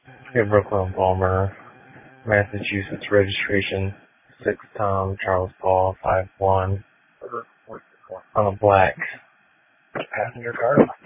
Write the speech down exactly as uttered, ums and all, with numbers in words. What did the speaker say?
Okay, Brooklyn Palmer, Massachusetts registration, six Tom Charles Paul five one on a black passenger car.